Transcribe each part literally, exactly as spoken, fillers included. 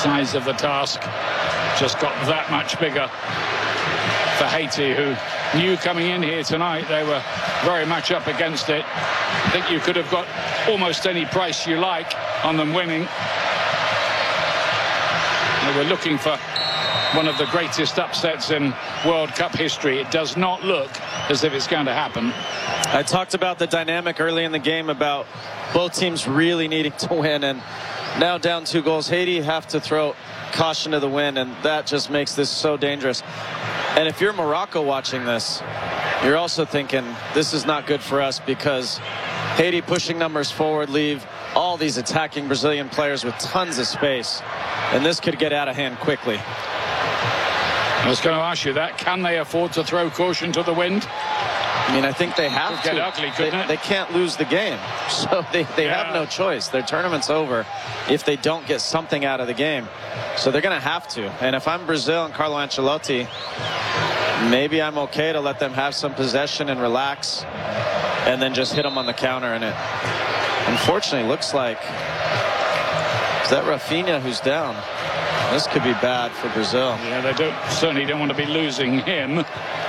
size of the task just got that much bigger for Haiti, who knew coming in here tonight they were very much up against it. I think you could have got almost any price you like on them winning. They were looking for one of the greatest upsets in World Cup history. It does not look as if it's going to happen. I talked about the dynamic early in the game about both teams really needing to win, and now down two goals. Haiti have to throw caution to the wind, and that just makes this so dangerous. And if you're Morocco watching this, you're also thinking this is not good for us, because Haiti pushing numbers forward leave all these attacking Brazilian players with tons of space, and this could get out of hand quickly. I was going to ask you that. Can they afford to throw caution to the wind? I mean, I think they have to. Get ugly, couldn't they, it? they can't lose the game, so they, they yeah. have no choice. Their tournament's over if they don't get something out of the game. So they're going to have to. And if I'm Brazil and Carlo Ancelotti, maybe I'm okay to let them have some possession and relax, and then just hit them on the counter. And it unfortunately looks like, is that Rafinha who's down? This could be bad for Brazil. Yeah, they don't certainly don't want to be losing him.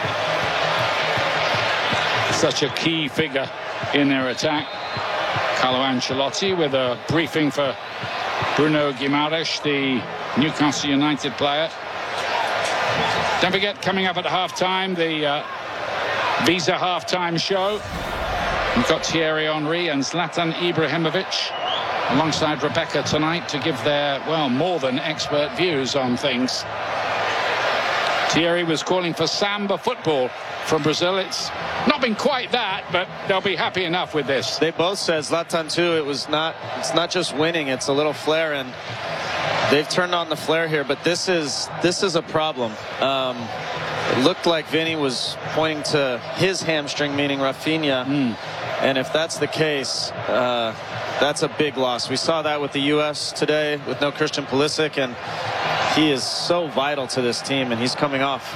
Such a key figure in their attack. Carlo Ancelotti with a briefing for Bruno Guimaraes, the Newcastle United player. Don't forget, coming up at half-time, the uh, Visa half-time show. We've got Thierry Henry and Zlatan Ibrahimovic alongside Rebecca tonight to give their, well, more than expert views on things. Thierry was calling for samba football from Brazil. It's not been quite that, but they'll be happy enough with this. They both said, Zlatan too, it was not, it's not just winning, it's a little flair, and they've turned on the flair here, but this is, this is a problem. Um, it looked like Vinny was pointing to his hamstring, meaning Rafinha, mm. and if that's the case, uh, that's a big loss. We saw that with the U S today with no Christian Pulisic, and he is so vital to this team, and he's coming off.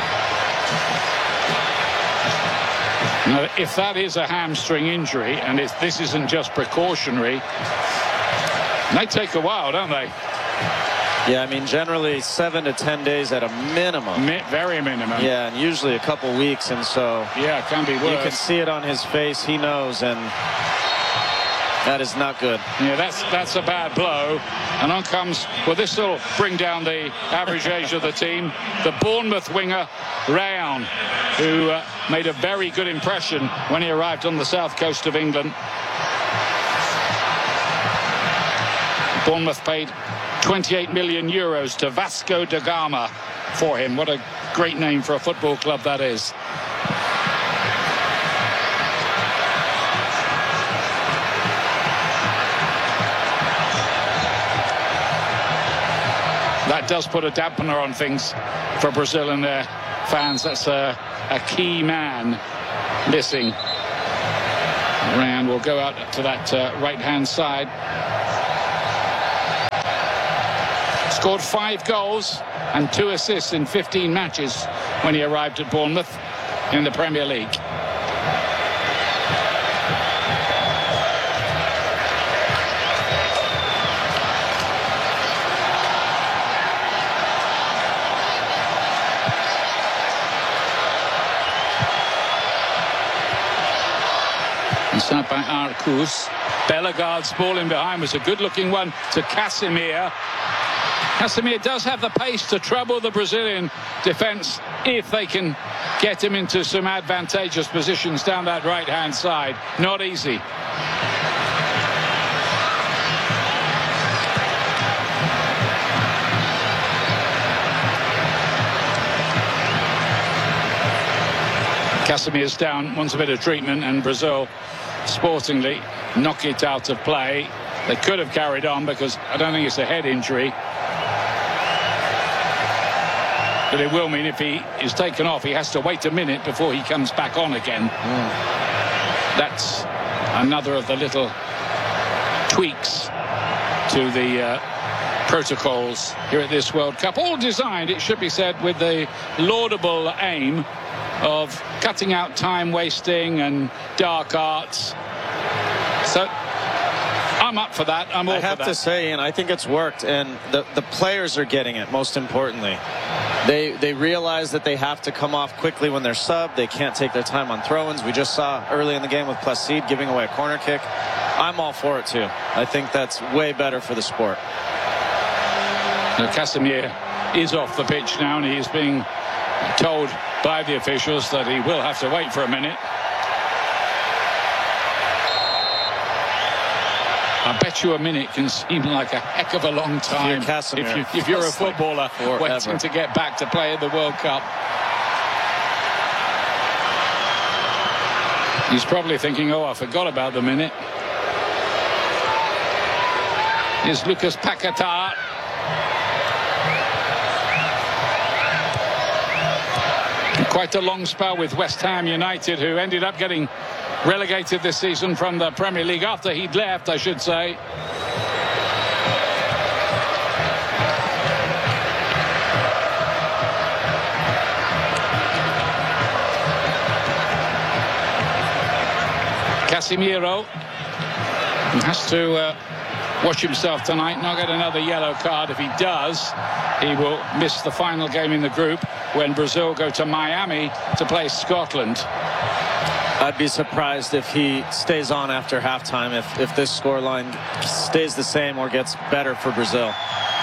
Now, if that is a hamstring injury, and it's, this isn't just precautionary, they take a while, don't they? Yeah, I mean, generally seven to ten days at a minimum. Mi very minimum. Yeah, and usually a couple weeks, and so yeah, it can be worse. You can see it on his face. He knows, and that is not good. Yeah, that's that's a bad blow. And on comes, well, this will bring down the average age of the team. The Bournemouth winger, Rayon, who uh, made a very good impression when he arrived on the south coast of England. Bournemouth paid twenty-eight million euros to Vasco da Gama for him. What a great name for a football club that is. That does put a dampener on things for Brazil and their fans. That's a, a key man missing. Rayon will go out to that uh, right-hand side. Scored five goals and two assists in fifteen matches when he arrived at Bournemouth in the Premier League. Sent by Arcus. Bellegarde's ball in behind was a good-looking one to Casemiro. Casemiro does have the pace to trouble the Brazilian defence if they can get him into some advantageous positions down that right-hand side. Not easy. Casemiro's down, wants a bit of treatment, and Brazil sportingly knock it out of play. They could have carried on because I don't think it's a head injury. But it will mean if he is taken off, he has to wait a minute before he comes back on again. Mm. That's another of the little tweaks to the uh, protocols here at this World Cup. All designed, it should be said, with the laudable aim of cutting out time wasting and dark arts. So I'm up for that. I'm all I have for that. to say, and I think it's worked, and the, the players are getting it, most importantly. They they realize that they have to come off quickly when they're subbed. They can't take their time on throw-ins. We just saw early in the game with Placide giving away a corner kick. I'm all for it, too. I think that's way better for the sport. Now, Casemiro is off the pitch now, and he is being told by the officials that he will have to wait for a minute. I bet you a minute can seem like a heck of a long time if you're, if, you, if you're a footballer like waiting to get back to play in the World Cup. He's probably thinking, oh, I forgot about the minute. Here's Lucas Paquetá. Quite a long spell with West Ham United, who ended up getting relegated this season from the Premier League after he'd left, I should say. Casemiro has to uh, watch himself tonight, not get another yellow card. If he does, he will miss the final game in the group when Brazil go to Miami to play Scotland. I'd be surprised if he stays on after halftime, if, if this scoreline stays the same or gets better for Brazil.